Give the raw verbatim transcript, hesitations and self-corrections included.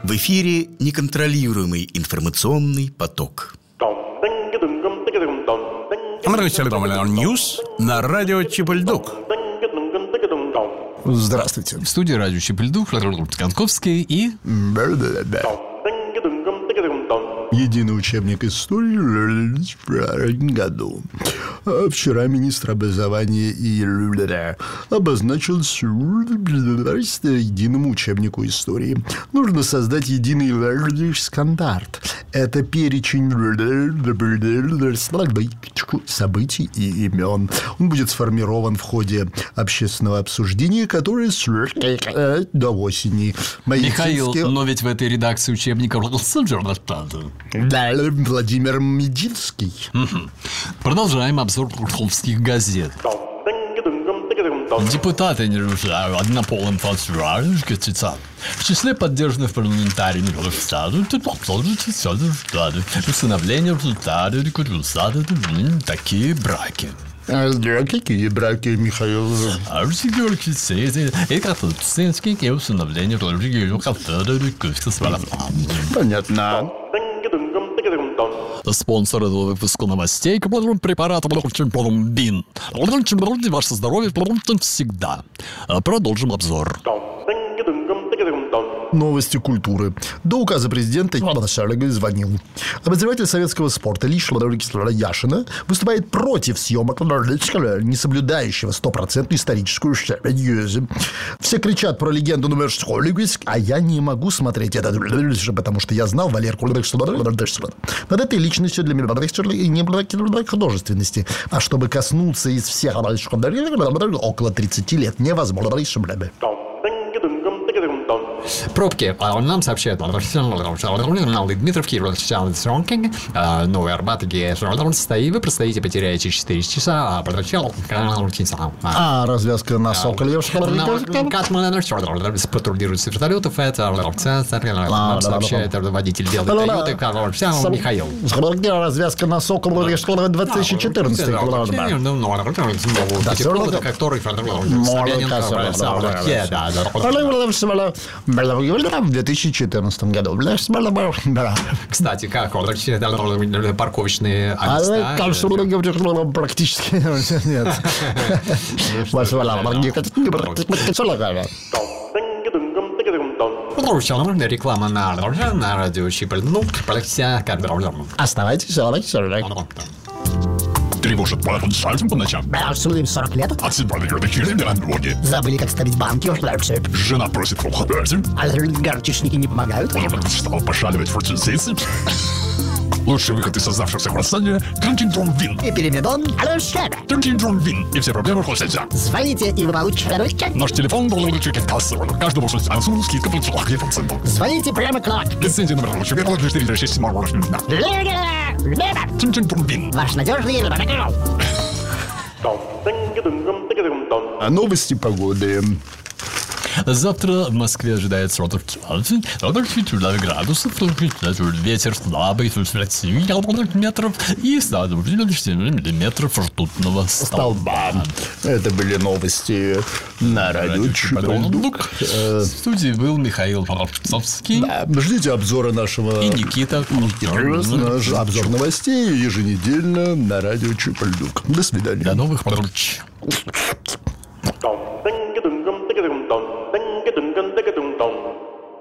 В эфире неконтролируемый информационный поток. Ньюс на радио Чепельдук. Здравствуйте. В студии радио Чепельдук, Канковский и... Единый учебник истории в году. Вчера министр образования и обозначил единому учебнику истории. Нужно создать единый стандарт. Это перечень событий и имен. Он будет сформирован в ходе общественного обсуждения, которое до осени. Михаил, но ведь в этой редакции учебника Да, Владимир Мединский. Продолжаем обзор русских газет. Депутаты однополым фальсификациям. В числе поддержанных парламентариями установление результатов такие браки. А какие браки, Михаил? И установление понятно. Спонсор этого выпуска новостей препарат Бин. Ваше здоровье всегда. Продолжим обзор. Новости культуры. До указа президента звонил. Обозреватель советского спорта Лиша Яшина выступает против съемок, не соблюдающего стопроцентную историческую серьезность. Все кричат про легенду номер сто, а я не могу смотреть это, потому что я знал Валерку. Над этой личностью для меня не было художественности. А чтобы коснуться из всех около тридцати лет невозможно. Пробки. Нам сообщают Дмитров, Новый Арбат, вы простоите, потеряете четыре часа, а поначалу А, развязка на Соколе. Патрулируют с вертолетов. Это нам сообщает водитель белой Тойоты Михаил. Развязка на Соколе две тысячи четырнадцатый. В две тысячи четырнадцатом году. Кстати, как парковочные места? Практически нет. Реклама на, на радио Чепельдук. Оставайтесь, Тревожит парень по ночам. сорок лет. Забыли, как ставить банки. Жена просит фотографию. А горчичники не помогают. Он стал пошаливать фортуцейцы. Лучший выход из создавшихся в восстания – Кантинтрон Вин. И перемедон. Кантинтрон Вин. И все проблемы хватятся. Звоните, и вы получите. Наш телефон должен быть кассовый. Каждому слушателю скидка по сорок процентов. Звоните прямо к нам. Лицензия номер четыре шесть семь. Кантинтрон Вин. Ваш надежный канал. Новости погоды. Завтра в Москве ожидается сорок градусов, ветер слабый, метров и миллиметров ртутного столба. Это были новости на радио Чепельдук. В студии был Михаил Половцовский. Да, ждите обзора нашего... И Никита. Наш обзор новостей еженедельно на радио Чепельдук. До свидания. До новых встреч.